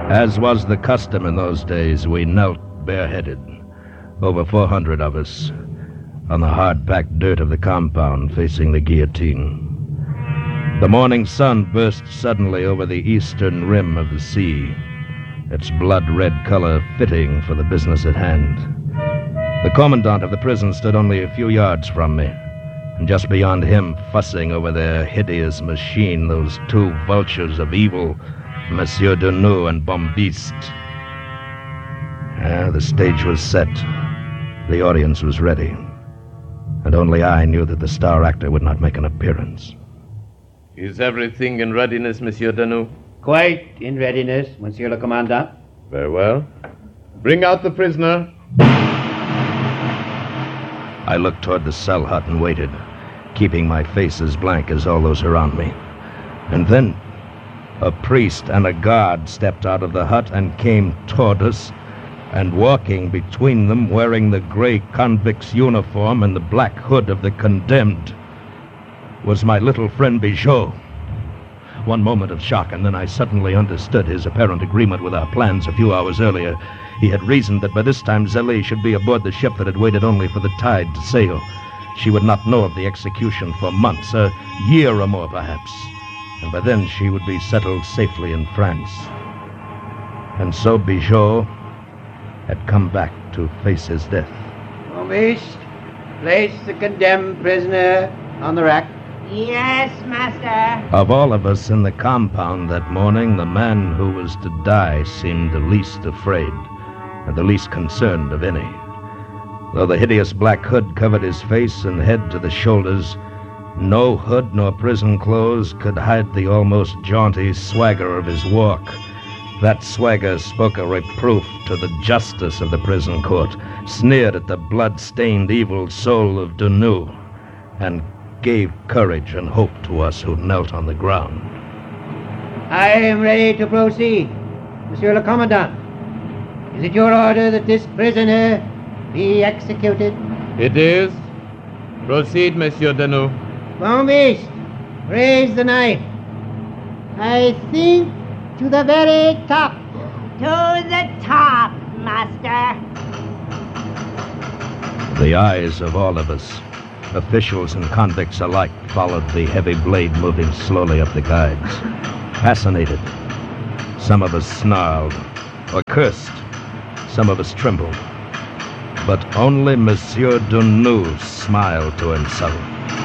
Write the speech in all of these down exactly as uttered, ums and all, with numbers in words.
As was the custom in those days, we knelt bareheaded, over four hundred of us, on the hard-packed dirt of the compound facing the guillotine. The morning sun burst suddenly over the eastern rim of the sea, its blood-red color fitting for the business at hand. The commandant of the prison stood only a few yards from me, and just beyond him, fussing over their hideous machine, those two vultures of evil, Monsieur Deneux and Bombiste. Ah, the stage was set. The audience was ready. And only I knew that the star actor would not make an appearance. Is everything in readiness, Monsieur Deneux? Quite in readiness, Monsieur le Commandant. Very well. Bring out the prisoner. I looked toward the cell hut and waited, keeping my face as blank as all those around me. And then a priest and a guard stepped out of the hut and came toward us, and walking between them, wearing the gray convict's uniform and the black hood of the condemned, was my little friend Bigot. One moment of shock, and then I suddenly understood his apparent agreement with our plans a few hours earlier. He had reasoned that by this time Zélie should be aboard the ship that had waited only for the tide to sail. She would not know of the execution for months, a year or more perhaps, and by then she would be settled safely in France. And so Bigot had come back to face his death. Bombiste, place the condemned prisoner on the rack. Yes, master. Of all of us in the compound that morning, the man who was to die seemed the least afraid, and the least concerned of any. Though the hideous black hood covered his face and head to the shoulders, no hood nor prison clothes could hide the almost jaunty swagger of his walk. That swagger spoke a reproof to the justice of the prison court, sneered at the blood-stained evil soul of Deneux, and gave courage and hope to us who knelt on the ground. I am ready to proceed, Monsieur le Commandant. Is it your order that this prisoner be executed? It is. Proceed, Monsieur Deneux. Bombiste, raise the knife. I think to the very top. To the top, master. The eyes of all of us, officials and convicts alike, followed the heavy blade moving slowly up the guides. Fascinated. Some of us snarled or cursed. Some of us trembled. But only Monsieur Deneux smiled to himself.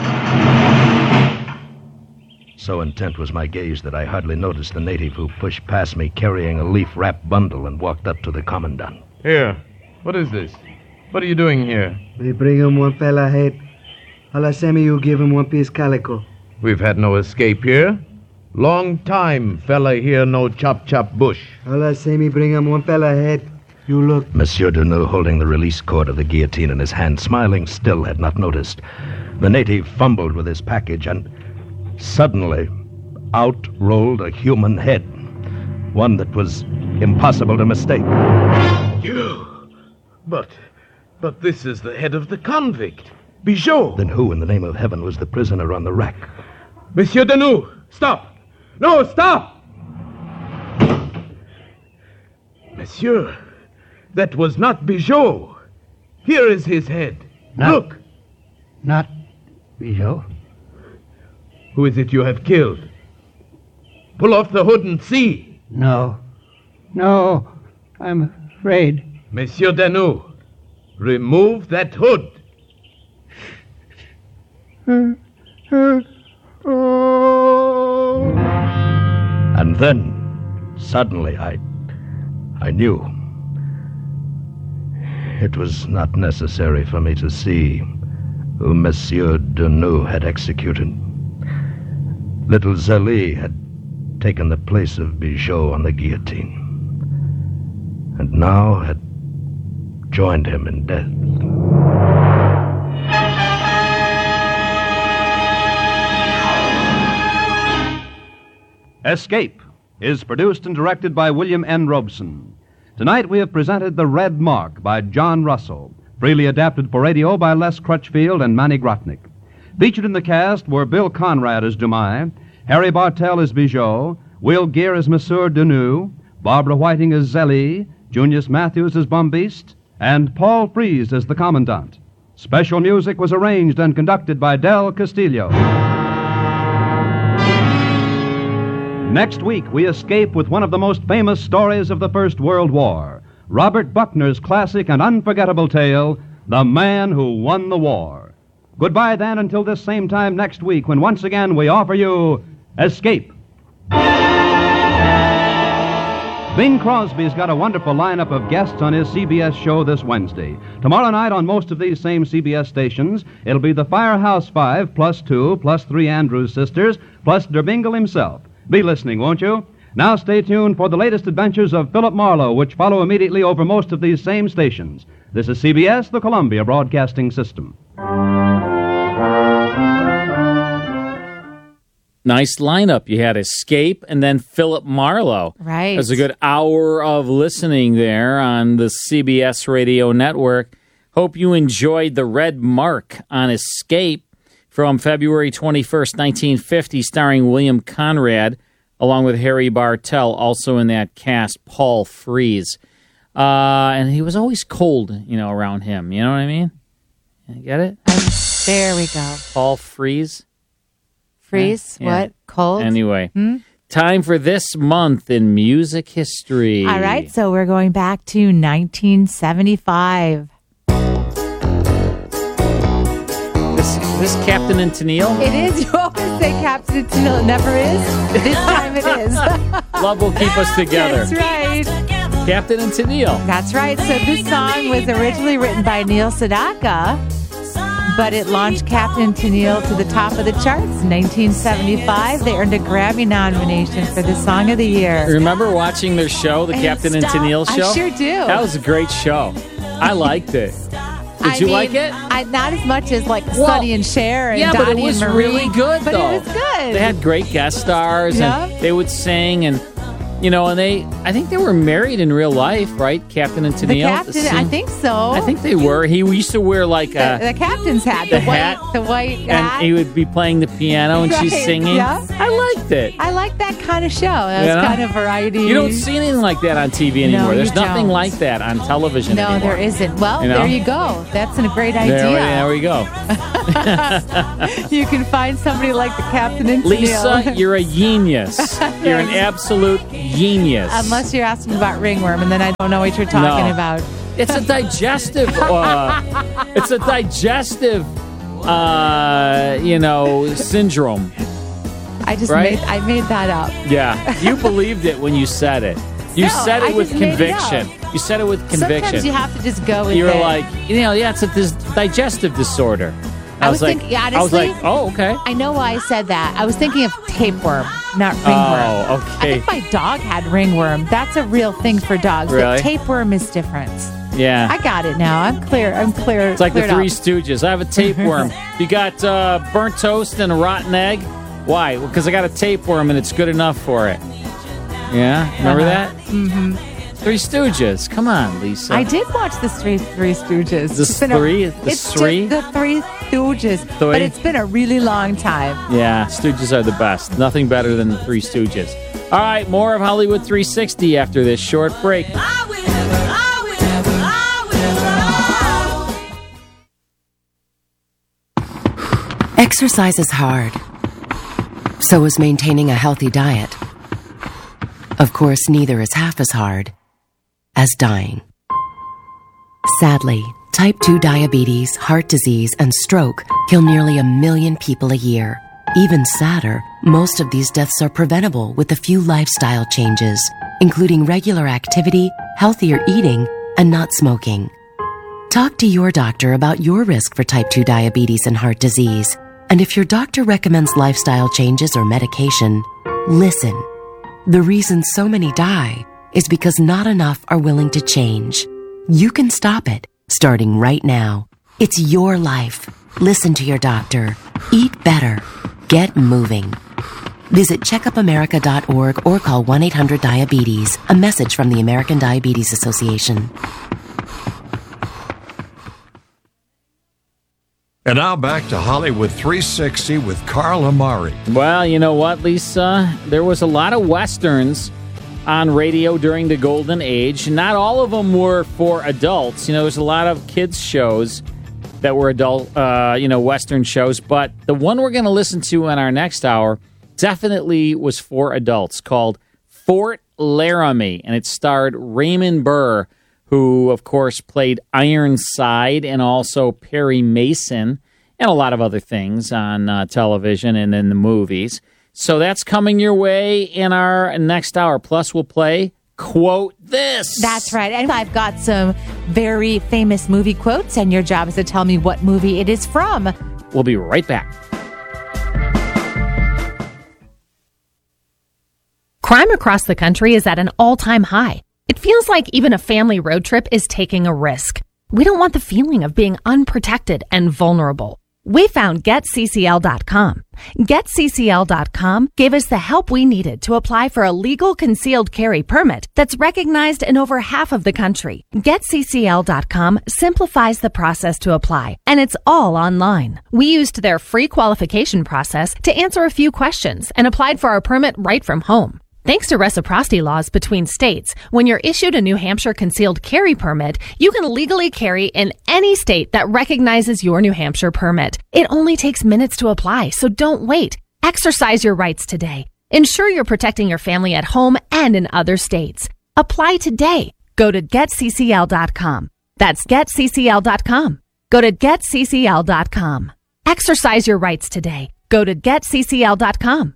So intent was my gaze that I hardly noticed the native who pushed past me carrying a leaf-wrapped bundle and walked up to the commandant. Here. What is this? What are you doing here? We bring him one fella head. Allah semi you give him one piece calico. We've had no escape here. Long time fella here no chop-chop bush. Allah semi bring him one fella head. You look. Monsieur Deneux, holding the release cord of the guillotine in his hand, smiling still, had not noticed. The native fumbled with his package, and suddenly out rolled a human head, one that was impossible to mistake. You! But, but this is the head of the convict, Bigot. Then who in the name of heaven was the prisoner on the rack? Monsieur Deneux, stop! No, stop! Monsieur, that was not Bigot. Here is his head. Not, Look. Not Bigot. Who is it you have killed? Pull off the hood and see. No. No. I'm afraid. Monsieur Deneux, remove that hood. And then, suddenly, I... I knew. It was not necessary for me to see who Monsieur Deneux had executed. Little Zélie had taken the place of Bigot on the guillotine, and now had joined him in death. Escape is produced and directed by William N. Robeson. Tonight we have presented The Red Mark by John Russell, freely adapted for radio by Les Crutchfield and Manny Grotnick. Featured in the cast were Bill Conrad as Dumais, Harry Bartell as Bigot, Will Geer as Monsieur Deneux, Barbara Whiting as Zellie, Junius Matthews as Bumbeast, and Paul Frees as the Commandant. Special music was arranged and conducted by Del Castillo. Next week, we escape with one of the most famous stories of the First World War, Robert Buckner's classic and unforgettable tale, The Man Who Won the War. Goodbye, then, until this same time next week, when once again we offer you Escape. Bing Crosby's got a wonderful lineup of guests on his C B S show this Wednesday. Tomorrow night on most of these same C B S stations, it'll be the Firehouse Five, plus two, plus three Andrews sisters, plus Der Bingle himself. Be listening, won't you? Now stay tuned for the latest adventures of Philip Marlowe, which follow immediately over most of these same stations. This is C B S, the Columbia Broadcasting System. Nice lineup. You had Escape and then Philip Marlowe. Right. It was a good hour of listening there on the C B S radio network. Hope you enjoyed the red mark on Escape from February twenty-first, nineteen fifty, starring William Conrad, along with Harry Bartell, also in that cast, Paul Frees. Uh, and he was always cold, you know, around him. You know what I mean? You get it? Um, there we go. Paul Frees. Freeze? Yeah. What? Cold? Anyway, Hmm? time for this month in music history. All right, so we're going back to nineteen seventy-five. This, this Captain and Tennille? It is. You always say Captain and Tennille. It never is. This time it is. Love will keep us together. That's right. Captain and Tennille. That's right. So this song was originally written by Neil Sedaka, but it launched Captain and Tennille to the top of the charts in nineteen seventy-five. They earned a Grammy nomination for the Song of the Year. Remember watching their show, the And Captain and stop. Tennille show? I sure do. That was a great show. I liked it. Did I you mean, like it? I, not as much as like Well, Sonny and Cher and yeah, Donnie but it was and Marie, really good, but though. it was good. They had great guest stars, Yeah. and they would sing, and you know, and they, I think they were married in real life, right? Captain and Tennille. The captain, I think so. I think they were. He used to wear like the, a, the captain's hat, the the, white, hat, the white hat. and he would be playing the piano, and she's Right, singing. yeah. I liked it. I like that kind of show. That's You know? kind of variety. You don't see anything like that on T V anymore. No, There's you nothing don't. like that on television No, anymore. there isn't. Well, You know? there you go. That's a great idea. There we, there we go. You can find somebody like the captain in Lisa, Tennille. you're a genius. You're an absolute genius. Unless you're asking about ringworm, and then I don't know what you're talking No. about. It's a digestive. Uh, it's a digestive. Uh, you know, syndrome. I just Right? made I made that up. Yeah, you believed it when you said it. You No, said it I with just made it conviction. You said it with conviction. Sometimes you have to just go with You were it. like, you know, yeah, it's a dis- digestive disorder. I was like, thinking- I was honestly, like, oh, okay. I know why I said that. I was thinking of tapeworm, not ringworm. Oh, okay. I think my dog had ringworm. That's a real thing for dogs. Really? But tapeworm is different. Yeah. I got it now. I'm clear. I'm clear. It's like the cleared Three up. Stooges. I have a tapeworm. You got uh, burnt toast and a rotten egg? Why? Because I got a tapeworm and it's good enough for it. Yeah? Remember Uh-huh. that? Mm-hmm. Three Stooges. Come on, Lisa. I did watch the Three Three Stooges. The It's been a- three? The it's three? just the Three Stooges. Three? But it's been a really long time. Yeah, Stooges are the best. Nothing better than the Three Stooges. All right, more of Hollywood three sixty after this short break. Exercise is hard. So is maintaining a healthy diet. Of course, neither is half as hard as dying. Sadly, type two diabetes, heart disease, and stroke kill nearly a million people a year. Even sadder, most of these deaths are preventable with a few lifestyle changes, including regular activity, healthier eating, and not smoking. Talk to your doctor about your risk for type two diabetes and heart disease. And if your doctor recommends lifestyle changes or medication, listen. The reason so many die is because not enough are willing to change. You can stop it, starting right now. It's your life. Listen to your doctor. Eat better. Get moving. Visit checkup america dot org or call one eight hundred diabetes. A message from the American Diabetes Association. And now back to Hollywood three sixty with Carl Amari. Well, you know what, Lisa? There was a lot of Westerns on radio during the golden age. Not all of them were for adults. You know, there's a lot of kids shows that were adult, uh, you know, Western shows. But the one we're going to listen to in our next hour definitely was for adults, called Fort Laramie. And it starred Raymond Burr, who, of course, played Ironside and also Perry Mason and a lot of other things on uh, television and in the movies. So that's coming your way in our next hour. Plus, we'll play Quote This. That's right. And I've got some very famous movie quotes, and your job is to tell me what movie it is from. We'll be right back. Crime across the country is at an all-time high. It feels like even a family road trip is taking a risk. We don't want the feeling of being unprotected and vulnerable. We found Get C C L dot com. Get C C L dot com gave us the help we needed to apply for a legal concealed carry permit that's recognized in over half of the country. Get C C L dot com simplifies the process to apply, and it's all online. We used their free qualification process to answer a few questions and applied for our permit right from home. Thanks to reciprocity laws between states, when you're issued a New Hampshire concealed carry permit, you can legally carry in any state that recognizes your New Hampshire permit. It only takes minutes to apply, so don't wait. Exercise your rights today. Ensure you're protecting your family at home and in other states. Apply today. Go to Get C C L dot com. That's Get C C L dot com. Go to Get C C L dot com. Exercise your rights today. Go to Get C C L dot com.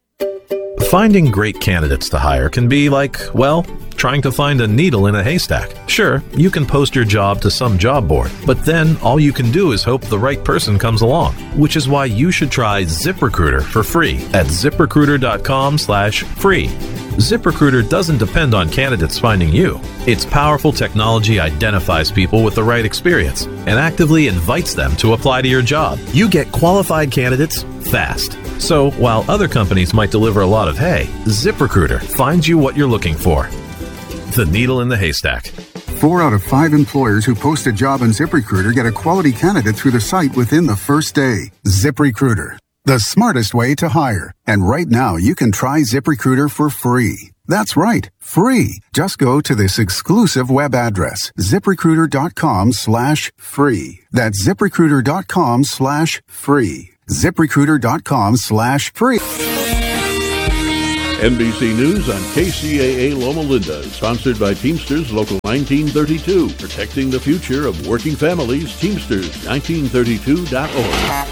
Finding great candidates to hire can be like, well, trying to find a needle in a haystack. Sure, you can post your job to some job board, but then all you can do is hope the right person comes along, which is why you should try ZipRecruiter for free at ZipRecruiter.com slash free. ZipRecruiter doesn't depend on candidates finding you. Its powerful technology identifies people with the right experience and actively invites them to apply to your job. You get qualified candidates fast. So while other companies might deliver a lot of hay, ZipRecruiter finds you what you're looking for. The needle in the haystack. Four out of five employers who post a job on ZipRecruiter get a quality candidate through the site within the first day. ZipRecruiter, the smartest way to hire. And right now, you can try ZipRecruiter for free. That's right, free. Just go to this exclusive web address, ZipRecruiter.com slash free. That's ZipRecruiter.com slash free. ZipRecruiter.com slash free. N B C News on K C A A Loma Linda, sponsored by Teamsters Local nineteen thirty-two, protecting the future of working families. Teamsters nineteen thirty-two dot org.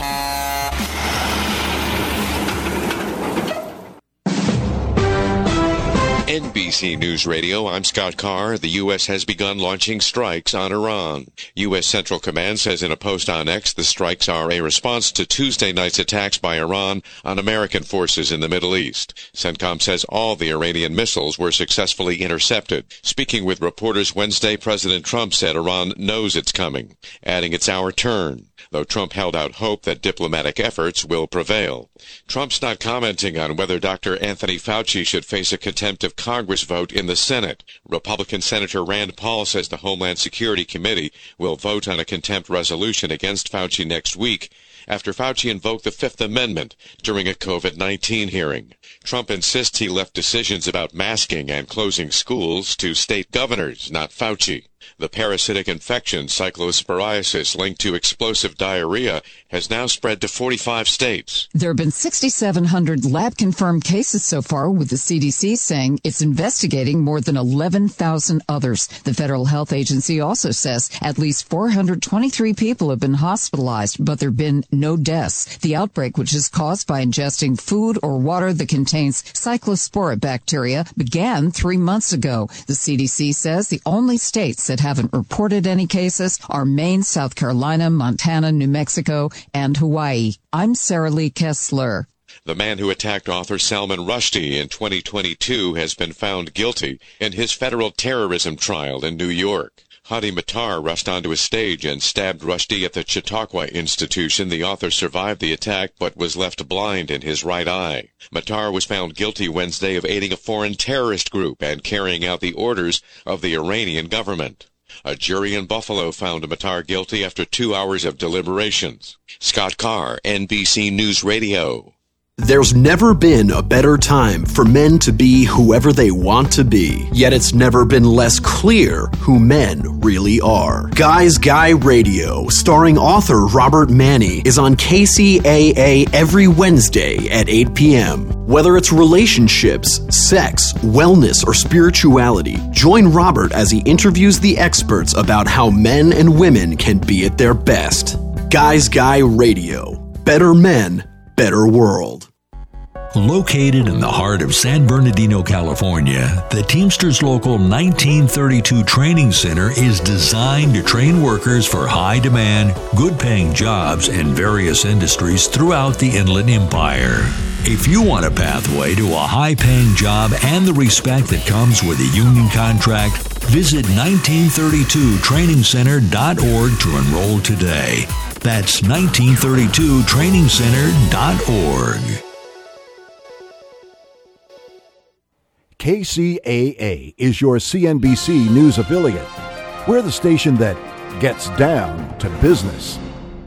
N B C News Radio, I'm Scott Carr. The U S has begun launching strikes on Iran. U S Central Command says in a post on X the strikes are a response to Tuesday night's attacks by Iran on American forces in the Middle East. CENTCOM says all the Iranian missiles were successfully intercepted. Speaking with reporters Wednesday, President Trump said Iran knows it's coming, adding it's our turn, though Trump held out hope that diplomatic efforts will prevail. Trump's not commenting on whether Doctor Anthony Fauci should face a contempt of Congress vote in the Senate. Republican Senator Rand Paul says the Homeland Security Committee will vote on a contempt resolution against Fauci next week after Fauci invoked the Fifth Amendment during a covid nineteen hearing. Trump insists he left decisions about masking and closing schools to state governors, not Fauci. The parasitic infection, cyclosporiasis, linked to explosive diarrhea, has now spread to forty-five states. There have been six thousand seven hundred lab-confirmed cases so far, with the C D C saying it's investigating more than eleven thousand others. The Federal Health Agency also says at least four hundred twenty-three people have been hospitalized, but there have been no deaths. The outbreak, which is caused by ingesting food or water that contains cyclospora bacteria, began three months ago. The C D C says the only states that haven't reported any cases are Maine, South Carolina, Montana, New Mexico, and Hawaii. I'm Sarah Lee Kessler. The man who attacked author Salman Rushdie in twenty twenty-two has been found guilty in his federal terrorism trial in New York. Hadi Matar rushed onto a stage and stabbed Rushdie at the Chautauqua Institution. The author survived the attack but was left blind in his right eye. Matar was found guilty Wednesday of aiding a foreign terrorist group and carrying out the orders of the Iranian government. A jury in Buffalo found Matar guilty after two hours of deliberations. Scott Carr, N B C News Radio. There's never been a better time for men to be whoever they want to be, yet it's never been less clear who men really are. Guys Guy Radio, starring author Robert Manni, is on K C A A every Wednesday at eight p.m. Whether it's relationships, sex, wellness, or spirituality, join Robert as he interviews the experts about how men and women can be at their best. Guys Guy Radio. Better men, better world. Located in the heart of San Bernardino, California, the Teamsters Local nineteen thirty-two Training Center is designed to train workers for high-demand, good-paying jobs in various industries throughout the Inland Empire. If you want a pathway to a high-paying job and the respect that comes with a union contract, visit nineteen thirty-two training center dot org to enroll today. That's nineteen thirty-two training center dot org. K C A A is your C N B C News affiliate. We're the station that gets down to business.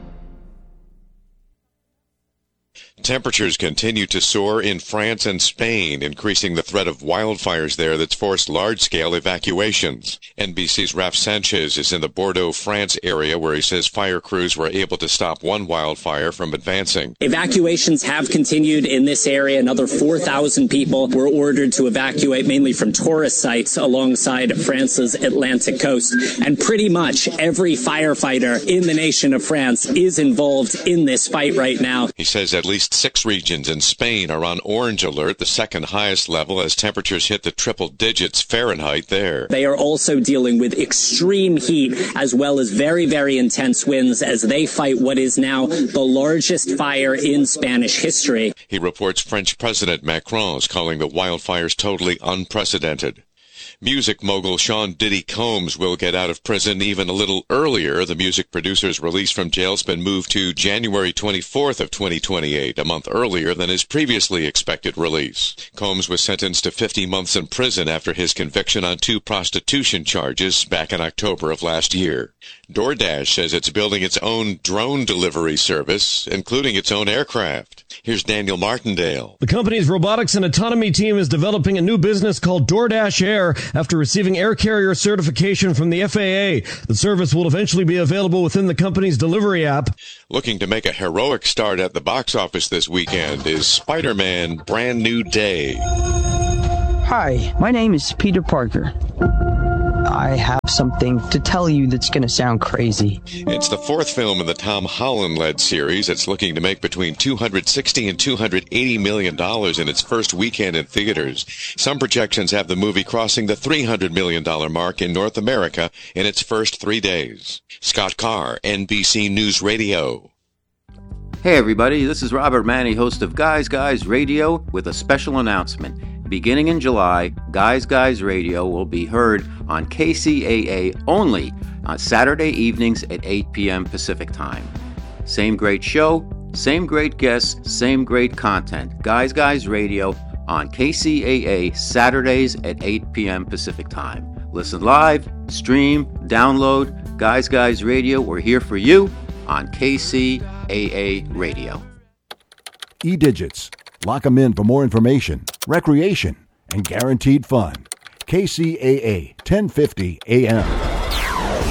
Temperatures continue to soar in France and Spain, increasing the threat of wildfires there that's forced large-scale evacuations. N B C's Raf Sanchez is in the Bordeaux, France area where he says fire crews were able to stop one wildfire from advancing. Evacuations have continued in this area. Another four thousand people were ordered to evacuate, mainly from tourist sites alongside France's Atlantic coast. And pretty much every firefighter in the nation of France is involved in this fight right now. He says at least six regions in Spain are on orange alert, the second highest level as temperatures hit the triple digits Fahrenheit there. They are also dealing with extreme heat as well as very, very intense winds as they fight what is now the largest fire in Spanish history. He reports French President Macron is calling the wildfires totally unprecedented. Music mogul Sean Diddy Combs will get out of prison even a little earlier. The music producer's release from jail has been moved to January twenty-fourth of twenty twenty-eight, a month earlier than his previously expected release. Combs was sentenced to fifty months in prison after his conviction on two prostitution charges back in October of last year. DoorDash says it's building its own drone delivery service, including its own aircraft. Here's Daniel Martindale. The company's robotics and autonomy team is developing a new business called DoorDash Air after receiving air carrier certification from the F A A. The service will eventually be available within the company's delivery app. Looking to make a heroic start at the box office this weekend is Spider-Man Brand New Day. Hi, my name is Peter Parker. I have something to tell you that's going to sound crazy. It's the fourth film in the Tom Holland-led series. It's looking to make between two hundred sixty and two hundred eighty million dollars in its first weekend in theaters. Some projections have the movie crossing the three hundred million dollars mark in North America in its first three days. Scott Carr, N B C News Radio. Hey everybody, this is Robert Manni, host of Guys Guys Radio, with a special announcement. Beginning in July, Guys Guys Radio will be heard on K C A A only on Saturday evenings at eight p.m. Pacific Time. Same great show, same great guests, same great content. Guys Guys Radio on K C A A Saturdays at eight p.m. Pacific Time. Listen live, stream, download. Guys Guys Radio, we're here for you on K C A A Radio. E-Digits. Lock them in for more information, recreation, and guaranteed fun. K C A A, ten fifty A M.